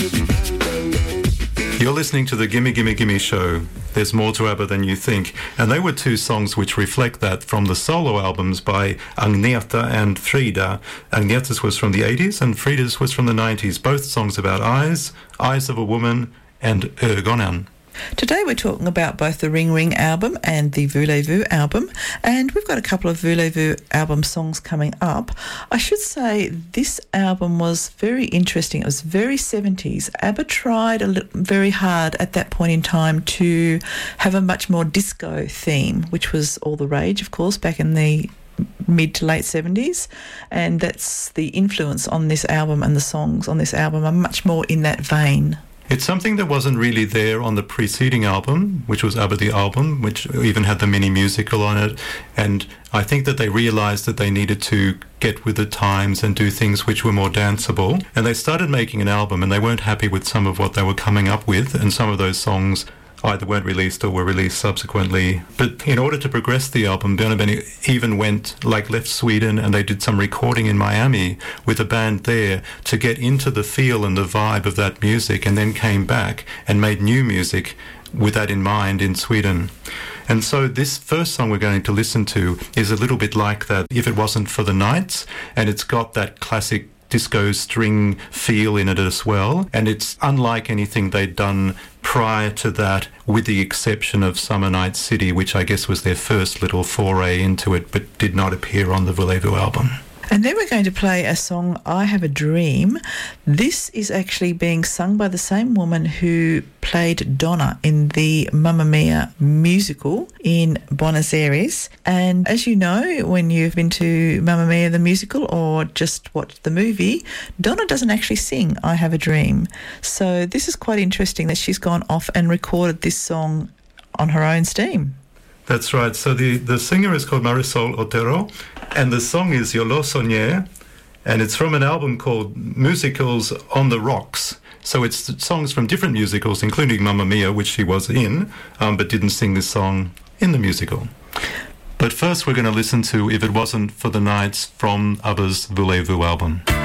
You're listening to the Gimme Gimme Gimme show. There's more to ABBA than you think. And they were two songs which reflect that from the solo albums by Agneta and Frida. Agneta's was from the 80s and Frida's was from the 90s. Both songs about eyes, eyes of a woman, and ögonen. Today we're talking about both the Ring Ring album and the Voulez-Vous album, and we've got a couple of Voulez-Vous album songs coming up. I should say this album was very interesting. It was very 70s. ABBA tried very hard at that point in time to have a much more disco theme, which was all the rage, of course, back in the mid to late 70s, and that's the influence on this album, and the songs on this album are much more in that vein. It's something that wasn't really there on the preceding album, which was ABBA the Album, which even had the mini musical on it. And I think that they realized that they needed to get with the times and do things which were more danceable. And they started making an album, and they weren't happy with some of what they were coming up with. And some of those songs either weren't released or were released subsequently. But in order to progress the album, Björn and Benny even left Sweden, and they did some recording in Miami with a band there to get into the feel and the vibe of that music, and then came back and made new music with that in mind in Sweden. And so this first song we're going to listen to is a little bit like that, If It Wasn't for the Nights, and it's got that classic disco string feel in it as well, and it's unlike anything they'd done prior to that, with the exception of Summer Night City, which I guess was their first little foray into it, but did not appear on the Voulez-Vous album. And then we're going to play a song, I Have a Dream. This is actually being sung by the same woman who played Donna in the Mamma Mia musical in Buenos Aires. And as you know, when you've been to Mamma Mia the musical or just watched the movie, Donna doesn't actually sing I Have a Dream. So this is quite interesting that she's gone off and recorded this song on her own steam. That's right. So the singer is called Marisol Otero, and the song is Yo Lo Soñé, and it's from an album called Musicals on the Rocks. So it's songs from different musicals, including Mamma Mia, which she was in, but didn't sing this song in the musical. But first we're going to listen to If It Wasn't for the Nights from ABBA's Voulez-Vous album.